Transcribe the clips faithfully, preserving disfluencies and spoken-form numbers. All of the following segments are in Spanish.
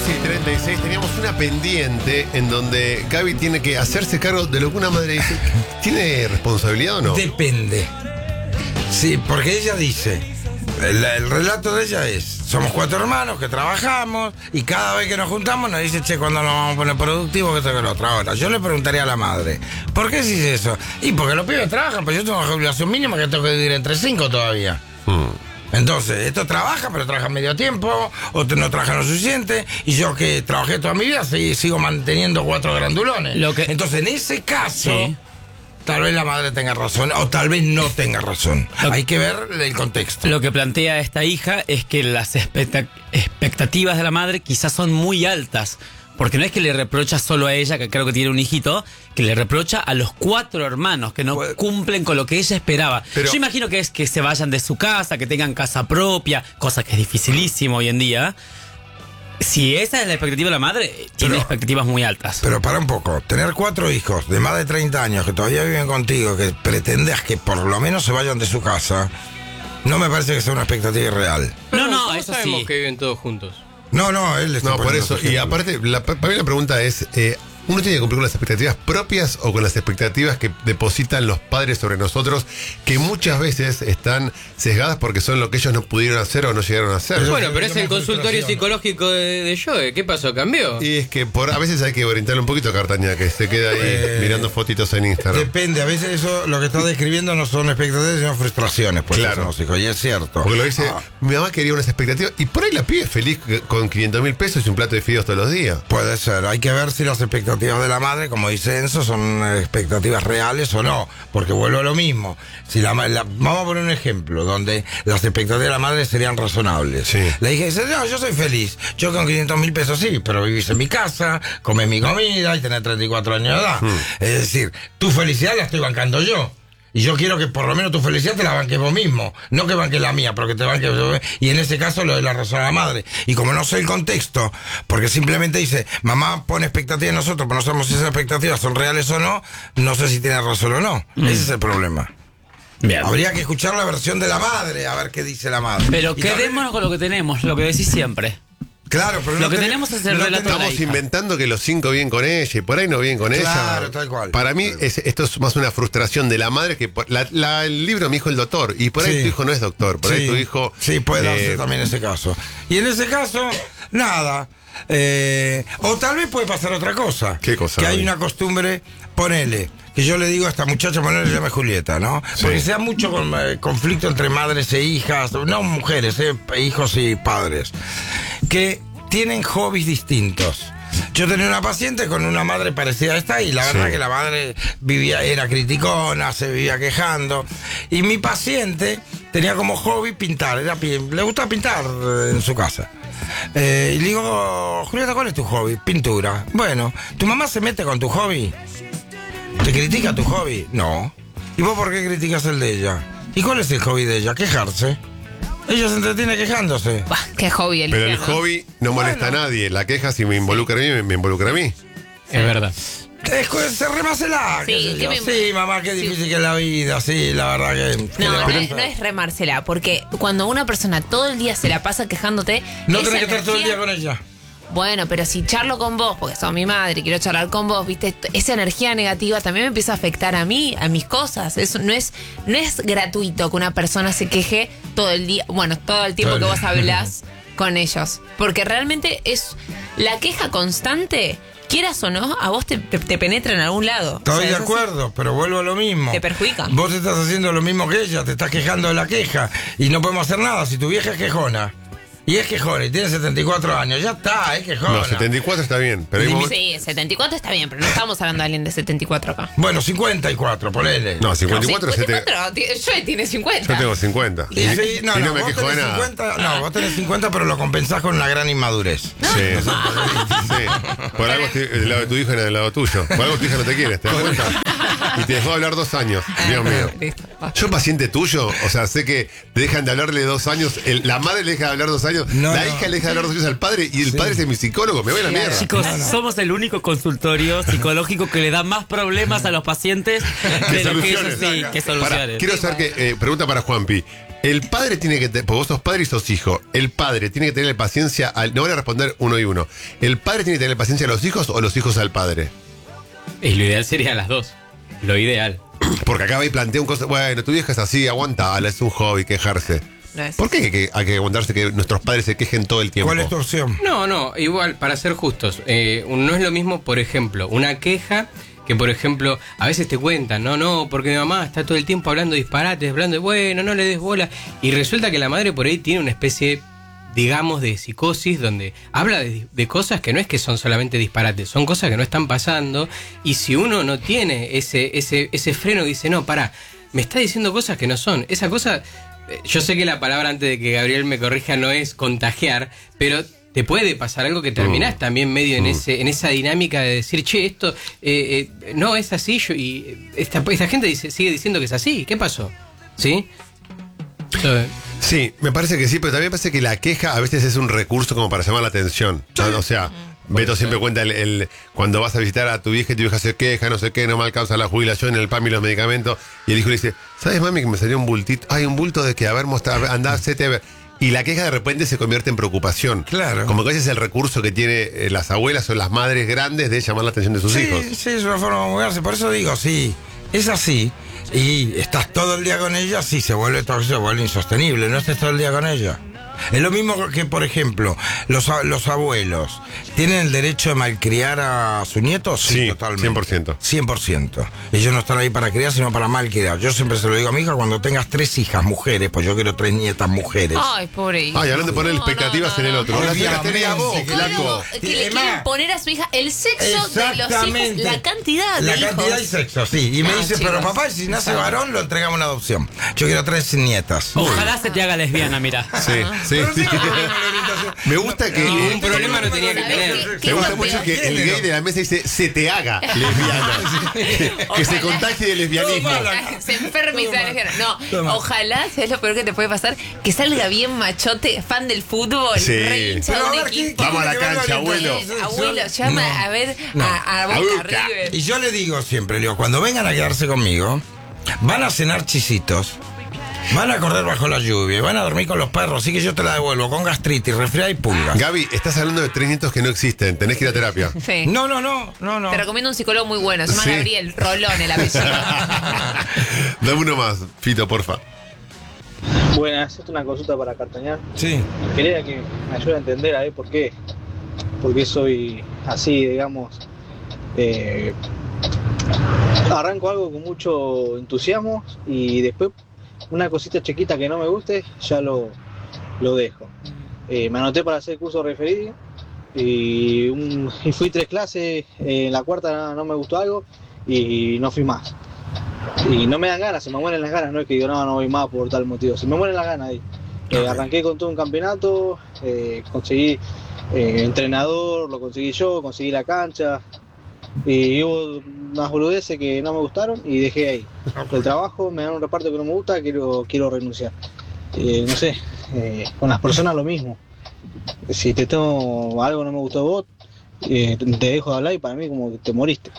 doce y treinta y seis teníamos una pendiente en donde Gaby tiene que hacerse cargo de lo que una madre dice. ¿Tiene responsabilidad o no? Depende. Sí, porque ella dice, el, el relato de ella es, somos cuatro hermanos que trabajamos y cada vez que nos juntamos nos dice, che, ¿cuándo nos vamos a poner productivos? Que esto que lo otro. Ahora, yo le preguntaría a la madre, ¿por qué dice eso? Y porque los pibes trabajan, pues yo tengo una jubilación mínima que tengo que vivir entre cinco todavía. Hmm. Entonces, estos trabajan, pero trabajan medio tiempo, otros no trabajan lo suficiente, y yo que trabajé toda mi vida sí, sigo manteniendo cuatro grandulones. Lo que... Entonces, en ese caso, sí, tal vez la madre tenga razón, o tal vez no tenga razón. Lo... Hay que ver el contexto. Lo que plantea esta hija es que las expecta- expectativas de la madre quizás son muy altas. Porque no es que le reprocha solo a ella, que creo que tiene un hijito, que le reprocha a los cuatro hermanos que no pues, cumplen con lo que ella esperaba. Pero, yo imagino que es que se vayan de su casa, que tengan casa propia, cosa que es dificilísimo hoy en día. Si esa es la expectativa de la madre, tiene pero, expectativas muy altas. Pero para un poco, tener cuatro hijos de más de treinta años que todavía viven contigo, que pretendas que por lo menos se vayan de su casa, no me parece que sea una expectativa irreal. No, no, eso sabemos sí. que viven todos juntos. No, no, él está No, por eso. Y aparte, la, para mí la pregunta es, eh, ¿uno tiene que cumplir con las expectativas propias o con las expectativas que depositan los padres sobre nosotros, que muchas veces están sesgadas porque son lo que ellos no pudieron hacer o no llegaron a hacer? Bueno, pero es el consultorio psicológico de, de Joe. ¿Qué pasó? ¿Cambió? Y es que por a veces hay que orientarle un poquito a Cartaña, que se queda ahí eh, mirando fotitos en Instagram. Depende, a veces eso lo que está describiendo no son expectativas, sino frustraciones. Pues claro. Somos hijos, y es cierto. Porque lo dice, ah. mi mamá quería unas expectativas, y por ahí la pibe feliz con quinientos mil pesos y un plato de fideos todos los días. Puede ser, hay que ver si las expectativas de la madre, como dice Enzo, son expectativas reales o no, porque vuelvo a lo mismo. Si la, la vamos a poner un ejemplo donde las expectativas de la madre serían razonables. Sí. Le dije, no, yo soy feliz, yo con quinientos mil pesos sí, pero vivís en mi casa, comés mi comida y tenés treinta y cuatro años de edad. Hmm. Es decir, tu felicidad la estoy bancando yo. Y yo quiero que por lo menos tu felicidad te la banques vos mismo. No que banques la mía, pero que te banques vos. Y en ese caso lo de la razón a la madre. Y como no sé el contexto, porque simplemente dice, mamá pone expectativas en nosotros, pero no sabemos si esas expectativas son reales o no, no sé si tiene razón o no. Mm. Ese es el problema. Bien. Habría que escuchar la versión de la madre, a ver qué dice la madre. Pero y quedémonos también con lo que tenemos, lo que decís siempre. Claro, pero lo no que ten, tenemos es el no relato de la estamos hija. inventando que los cinco vienen con ella y por ahí no vienen con claro, ella. Claro, tal cual. Para mí es, esto es más una frustración de la madre que por, la, la, el libro me dijo el doctor y por ahí sí. tu hijo no es doctor, por sí. ahí tu hijo sí puede eh, darse también ese caso. Y en ese caso nada. Eh, o tal vez puede pasar otra cosa. ¿Qué cosa? Que hay una costumbre, ponele, que yo le digo a esta muchacha, ponele, se llama Julieta, ¿no? Sí. Porque se da mucho con, eh, conflicto entre madres e hijas, no mujeres, eh, hijos y padres, que tienen hobbies distintos. Yo tenía una paciente con una madre parecida a esta y la verdad sí. que la madre vivía, era criticona, se vivía quejando. Y mi paciente tenía como hobby pintar, era, le gustaba pintar en su casa. Eh, y le digo, Julieta, ¿cuál es tu hobby? Pintura. Bueno, ¿tu mamá se mete con tu hobby? ¿Te critica tu hobby? No. ¿Y vos por qué criticas el de ella? ¿Y cuál es el hobby de ella? Quejarse. Ella se entretiene quejándose. Bah, qué hobby el Pero el ¿no? hobby no molesta bueno. a nadie. La queja si me involucra a mí, me, me involucra a mí. Es verdad. Es, se remársela. Sí, ¿qué me... sí, mamá, qué difícil sí. que es la vida. Sí, la verdad que... No, no es, no es remársela, porque cuando una persona todo el día se la pasa quejándote... No tenés que estar todo el día con ella. Bueno, pero si charlo con vos, porque sos mi madre y quiero charlar con vos, viste, esa energía negativa también me empieza a afectar a mí, a mis cosas. Eso no es, no es gratuito que una persona se queje todo el día, bueno, todo el tiempo todo que vos hablás con ellos. Porque realmente es la queja constante, quieras o no, a vos te, te, te penetra en algún lado. Estoy o sea, de acuerdo, así, pero vuelvo a lo mismo. Te perjudica. Vos estás haciendo lo mismo que ella, te estás quejando de la queja y no podemos hacer nada si tu vieja es quejona. Y es quejona y tiene setenta y cuatro años, ya está, es quejona. No, setenta y cuatro está bien. Pero hay momento... Sí, setenta y cuatro está bien, pero no estamos hablando de alguien de setenta y cuatro acá. Bueno, cincuenta y cuatro, ponele. No, cincuenta y cuatro, no, cincuenta y cuatro setenta... Yo tiene cincuenta. Yo tengo cincuenta. Y, y, sí, no, y no, no me vos quejo de nada. cincuenta, no, vos tenés cincuenta, pero lo compensás con una gran inmadurez. No. Sí, sí. Por algo estoy del lado de tu hijo y del lado tuyo. Por algo tu hija no te quiere, ¿te das cuenta? Y te dejó de hablar dos años. Dios mío. Yo, paciente tuyo, o sea, sé que te dejan de hablarle dos años. El, la madre le deja de hablar dos años. No, la no. hija le deja de hablar dos años al padre. Y el sí. padre es mi psicólogo. Me voy a la mierda. Chicos, no, no. somos el único consultorio psicológico que le da más problemas a los pacientes de lo que ellos sí, que soluciones. Para, quiero saber que, eh, pregunta para Juanpi. El padre tiene que tener, porque vos sos padre y sos hijo, el padre tiene que tener paciencia, al, no voy a responder uno y uno, ¿el padre tiene que tener paciencia a los hijos o los hijos al padre? Y lo ideal sería las dos. Lo ideal. Porque acá va y plantea un cosa, bueno, tu vieja es así, aguantala, es un hobby, quejarse. No es ¿Por qué hay que, hay que aguantarse que nuestros padres se quejen todo el tiempo? ¿Cuál es tu opción? No, no, igual, para ser justos, eh, no es lo mismo, por ejemplo, una queja que, por ejemplo, a veces te cuentan, no, no, porque mi mamá está todo el tiempo hablando disparates, hablando de, bueno, no le des bola, y resulta que la madre por ahí tiene una especie, digamos, de psicosis, donde habla de, de cosas que no es que son solamente disparates, son cosas que no están pasando, y si uno no tiene ese, ese, ese freno que dice, no, pará, me está diciendo cosas que no son, esa cosa, yo sé que la palabra, antes de que Gabriel me corrija, no es contagiar, pero te puede pasar algo que terminás mm. también medio en mm. ese en esa dinámica de decir, che, esto eh, eh, no es así, yo, y esta, esta gente dice, sigue diciendo que es así, ¿qué pasó? ¿Sí? So, Sí, me parece que sí, pero también me parece que la queja a veces es un recurso como para llamar la atención. ¿No? O sea, Beto siempre cuenta el, el cuando vas a visitar a tu vieja y tu vieja se queja, no sé qué, no me alcanza la jubilación, el P A M y los medicamentos, y el hijo le dice, ¿sabes, mami, que me salió un bultito? Ay, un bulto de que, a ver, mostrar, andá, hacete a ver. Y la queja de repente se convierte en preocupación. Claro. Como que ese es el recurso que tiene eh, las abuelas o las madres grandes de llamar la atención de sus sí, hijos. Sí, es una forma de comunicarse. Por eso digo, sí, es así. Y estás todo el día con ella, sí, se vuelve tóxico, se vuelve insostenible. No estés todo el día con ella. Es lo mismo que, por ejemplo, los, los abuelos. ¿Tienen el derecho de malcriar a sus nietos? Sí, Sí, totalmente. cien por ciento. cien por ciento. Ellos no están ahí para criar, sino para malcriar. Yo siempre se lo digo a mi hija, cuando tengas tres hijas mujeres, pues yo quiero tres nietas mujeres. Ay, pobre hijo. Ay, hablando de poner No, expectativas no, no, en el no. otro. No las Obviamente, tenés a vos, que flaco. Claro, que le Emma. quieren poner a su hija el sexo de los hijos, Exactamente. la cantidad de La hijos. cantidad y sexo, sí. Y me Ah, dice, chicos. pero papá, si nace Por favor. varón, lo entregamos en adopción. Yo quiero tres nietas. Ojalá se te haga lesbiana, mira. Sí, sí, Pero sí. sí, no, no, Me gusta que... Ningún eh, problema no tenía que ¿Sabés tener. qué- Me qué gusta es lo mucho peor? que el gay de la mesa dice, se te haga lesbiana. que, que se Ojalá. contagie de lesbianismo. Todo mal. Se enferma y Todo se mal. lesbiana. Todo No, mal. ojalá, ¿sabes lo peor que te puede pasar? Que salga bien machote, fan del fútbol, Sí. re hincha Pero de a un ver, ¿qué- equipo. Vamos a la qué tiene que ver cancha, la abuelo. orientación Abuelo, sexual? llama No. a ver No. a, a Boca Boca. River. Y yo le digo siempre, le digo, cuando vengan a quedarse conmigo, van a cenar chisitos, van a correr bajo la lluvia, van a dormir con los perros, así que yo te la devuelvo con gastritis, resfriada y pulgas. Gaby, estás hablando de tres nietos que no existen. Tenés que ir a terapia. Sí. No, no, no, no, no. Te recomiendo un psicólogo muy bueno, se llama Sí. Gabriel Rolón, el apellido. Dame uno más, Fito, porfa. Buenas, esto es una consulta para Cartañar. Sí. Quería que me ayude a entender a ver por qué. Por qué soy así, digamos. Eh, arranco algo con mucho entusiasmo y después una cosita chiquita que no me guste, ya lo, lo dejo. Eh, me anoté para hacer el curso referido y, un- y fui tres clases, eh, en la cuarta no, no me gustó algo y no fui más. Y no me dan ganas, se me mueren las ganas, no es que digo no, no voy más por tal motivo, se me mueren las ganas ahí. Eh, arranqué con todo un campeonato, eh, conseguí eh, entrenador, lo conseguí yo, conseguí la cancha y hubo unas boludeces que no me gustaron y dejé ahí. El trabajo, me dan un reparto que no me gusta, quiero, quiero renunciar. Eh, no sé, eh, con las personas lo mismo. Si te tengo algo no me gustó de vos, eh, te dejo de hablar y para mí como que te moriste.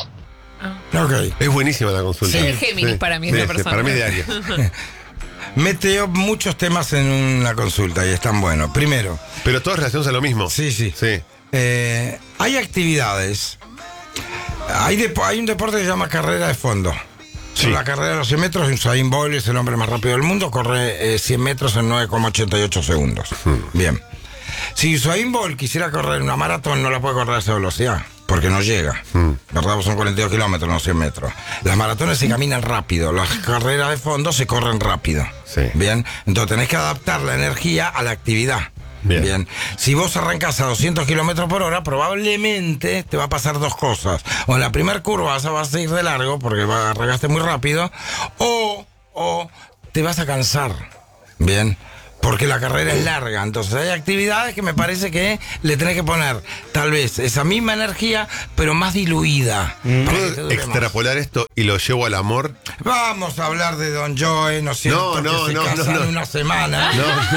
Ok. Es buenísima la consulta. Sí, es Géminis para mí, esa persona. Para mí es de Aries. Metió muchos temas en una consulta y están buenos. Primero, Pero todos relacionados a lo mismo. sí, sí. Sí. Eh, hay actividades. Hay, depo- hay un deporte que se llama carrera de fondo. Sí. Son la carrera de los cien metros. Usain Bolt es el hombre más rápido del mundo. Corre eh, cien metros en nueve coma ochenta y ocho segundos. Bien. Si Usain Bolt quisiera correr una maratón, no la puede correr a esa velocidad. Porque no llega. ¿Verdad? Son cuarenta y dos kilómetros, no cien metros. Las maratones se caminan rápido. Las carreras de fondo se corren rápido. Sí. Bien. Entonces tenés que adaptar la energía a la actividad. Bien. Bien. Si vos arrancás a doscientos kilómetros por hora, probablemente te va a pasar dos cosas. O en la primera curva vas a, vas a ir de largo porque va- arrancaste muy rápido. O, o te vas a cansar. Bien. Porque la carrera es larga. Entonces hay actividades que me parece que le tenés que poner tal vez esa misma energía, pero más diluida. para que te ¿Puedo dure más. extrapolar esto y lo llevo al amor? Vamos a hablar de Don Joe, ¿no es cierto? No, no, que se no, casan no, no. en una semana.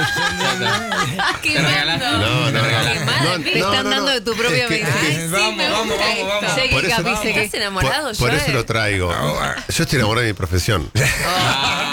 Qué regalaste? mando. No, no, no. Madre, No, te no, están no, dando no. de tu propia Es que- vida. es que- Ay, sí, Vamos, me vamos, gusta vamos, esto. vamos. Sé que Por eso- Capi se que- ¿Estás enamorado, Por, por Joe? eso lo traigo. Ah. Yo estoy enamorado de mi profesión. Ah,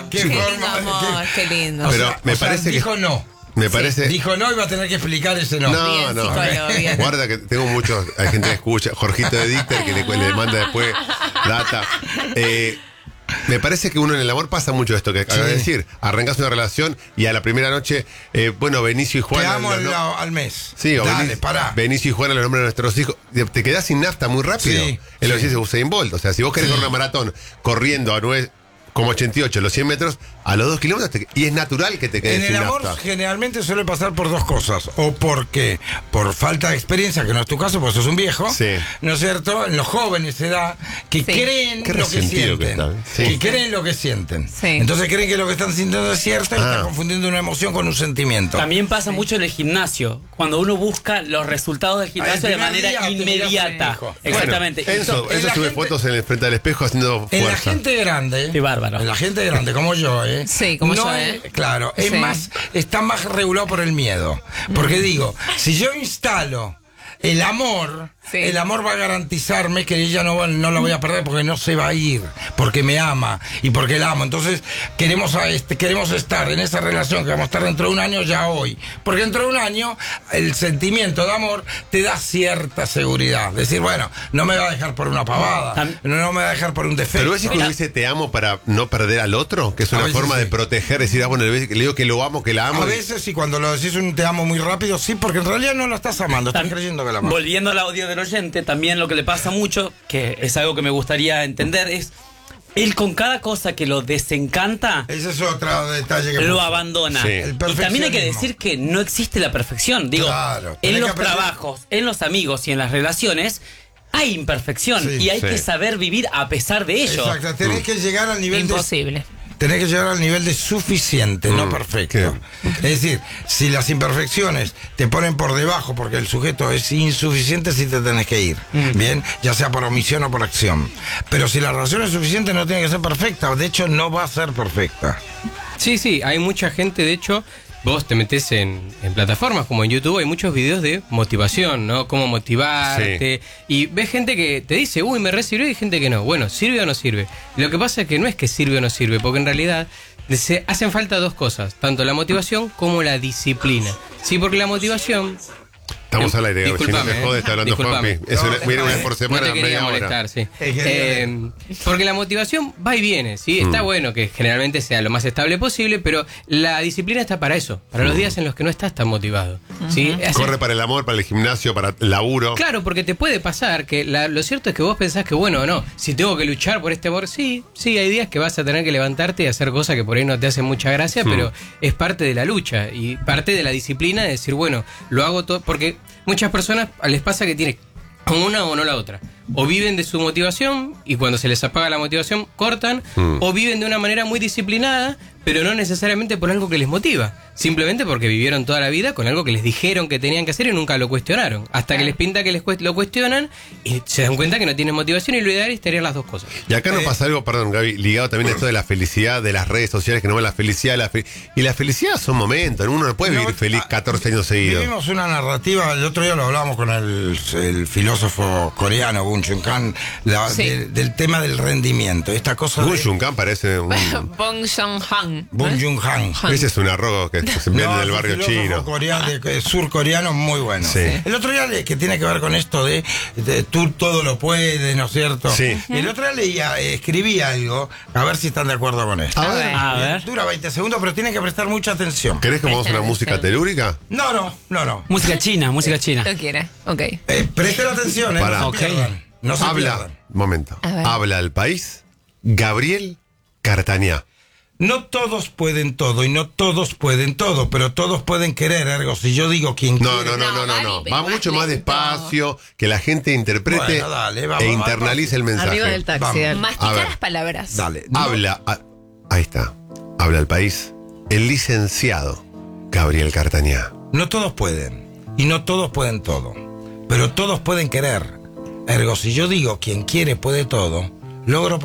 Qué Qué lindo forma- amor, qué- qué lindo. O Pero sea, me o sea, parece que- dijo no. Me parece. Dijo no y va a tener que explicar ese no. No, Bien, no. psicólogo, bien. Guarda que tengo muchos. Hay gente que escucha. Jorgito de Dicter que le, le manda después data. Eh, me parece que uno en el amor pasa mucho esto que acabas de decir. Arrancas una relación y a la primera noche, eh, bueno, Benicio y Te Juana. amo los al, no- al mes. Sí, o Dale, Benicio, pará. Benicio y Juana, los nombres de nuestros hijos. Te quedás sin nafta muy rápido. Sí, es lo que sí. dice Usain Bolt. O sea, si vos querés correr una maratón corriendo a nueve como ochenta y ocho los cien metros, a los dos kilómetros, te- y es natural que te quedes En el sin amor nafta. generalmente suele pasar por dos cosas. O porque, por falta de experiencia, que no es tu caso, porque sos un viejo, Sí. ¿no es cierto? En los jóvenes se da que Sí. creen Qué lo que resentido que sienten. está, ¿eh? Sí. Que creen lo que sienten. Sí. Entonces creen que lo que están sintiendo es cierto y Ah. están confundiendo una emoción con un sentimiento. También pasa mucho en el gimnasio, cuando uno busca los resultados del gimnasio Al de primer manera día te mirás inmediata. al espejo. Exactamente. Bueno, Enzo, En Enzo la sube gente- fotos en el frente del espejo haciendo En la fuerza. gente grande, Qué bárbaro. en la gente grande como yo, ¿eh? Sí, como no yo, es- ¿eh? Claro, es Sí. más, está más regulado por el miedo. Porque digo, si yo instalo el amor, Sí. el amor va a garantizarme que ella no, va- no la voy a perder porque no se va a ir, porque me ama y porque la amo. Entonces queremos, a este, queremos estar en esa relación que vamos a estar dentro de un año ya hoy. Porque dentro de un año el sentimiento de amor te da cierta seguridad. Decir, bueno, no me va a dejar por una pavada, Tam- no, no me va a dejar por un defecto. Pero ves que uno dice te amo para no perder al otro, que es A una veces forma de sí. proteger, decir, ah, bueno, le le digo que lo amo, que la amo. A veces, y cuando lo decís un te amo muy rápido, sí, porque en realidad no lo estás amando, estás Tam- creyendo que la amas. Volviendo al audio del oyente, también lo que le pasa mucho, que es algo que me gustaría entender, es él con cada cosa que lo desencanta, Ese es otro detalle que lo puso. abandona. Sí. El Y también hay que perfeccionismo. decir que no existe la perfección. Digo, Claro, tenés en que los aprender- trabajos, en los amigos y en las relaciones hay imperfección Sí, y hay sí. que saber vivir a pesar de ello. Exacto, tenés que llegar al nivel de Imposible. tenés que llegar al nivel de suficiente, no Mm, perfecto. Es decir, si las imperfecciones te ponen por debajo porque el sujeto es insuficiente, sí te tenés que ir. Bien, ya sea por omisión o por acción. Pero si la relación es suficiente, no tiene que ser perfecta. De hecho, no va a ser perfecta. Sí, sí, hay mucha gente, de hecho, vos te metés en, en plataformas como en YouTube, hay muchos videos de motivación, ¿no? Cómo motivarte. Y ves gente que te dice, uy, me recibió, y gente que no. Bueno, ¿sirve o no sirve? Lo que pasa es que no es que sirve o no sirve, porque en realidad se hacen falta dos cosas, tanto la motivación como la disciplina. Sí, porque la motivación... Estamos al aire, Gaby, si no Disculpame, te jode, está hablando disculpame. Juanpi. Es una, No, mira, una no, vez por No semana, te quería media hora. molestar, sí. Es que- Eh, porque la motivación va y viene, ¿sí? Está bueno que generalmente sea lo más estable posible, pero la disciplina está para eso, para los días en los que no estás tan motivado, ¿sí? Hace- Corre para el amor, para el gimnasio, para el laburo. Claro, porque te puede pasar que la- lo cierto es que vos pensás que, bueno, no, si tengo que luchar por este amor, sí, sí, hay días que vas a tener que levantarte y hacer cosas que por ahí no te hacen mucha gracia, pero es parte de la lucha y parte de la disciplina de decir, bueno, lo hago todo, porque muchas personas les pasa que tienen una o no la otra. O viven de su motivación y cuando se les apaga la motivación cortan, Mm. o viven de una manera muy disciplinada, pero no necesariamente por algo que les motiva, simplemente porque vivieron toda la vida con algo que les dijeron que tenían que hacer y nunca lo cuestionaron. Hasta que les pinta que les cuest- lo cuestionan y se dan cuenta que no tienen motivación y lo ideal es tener las dos cosas. Y acá no pasa algo, perdón, Gaby, ligado también a esto de la felicidad, de las redes sociales, que no ven la felicidad. La fe- y la felicidad son momentos, uno no puede No, vivir feliz ah, catorce años seguidos. Vivimos una narrativa, el otro día lo hablábamos con el, el filósofo coreano, Bong Joon-han, la- Sí. de- del tema del rendimiento. Esta cosa Gun de Junkan parece un. Bong Joon-han. Bong Joon-han. Ese es un arroz que se vende No, del es un barrio filósofo chino. coreano, de- de surcoreano muy bueno. Sí. El otro día, le- que tiene que ver con esto de, de tú todo lo puedes, ¿no es cierto? Sí. El otro día leía, eh, escribí algo, a ver si están de acuerdo con esto. A ver. A ver. Dura veinte segundos, pero tienen que prestar mucha atención. ¿Querés que pongamos una música telúrica? No, no, no, no. Música china, música china. Lo quiere. Ok. Eh, presten atención, ¿eh? Para. No se Ok. pierdan. No se Habla, pierdan. momento. A ver. Habla el país Gabriel Cartañá. No todos pueden todo y no todos pueden todo, pero todos pueden querer, ergo. Si yo digo quien No, quiere. no, no, no, no, Gaby, no. pero Va vas mucho más lento. despacio, que la gente interprete Bueno, dale, vamos, e vamos, internalice el mensaje. Arriba del taxi. Vamos. dale. A Mastica ver. las palabras. Dale. No, Habla, a- ahí está. Habla el país el licenciado Gabriel Cartañá. no todos pueden y no todos pueden todo, pero todos pueden querer. Ergo, si yo digo quien quiere puede todo, logro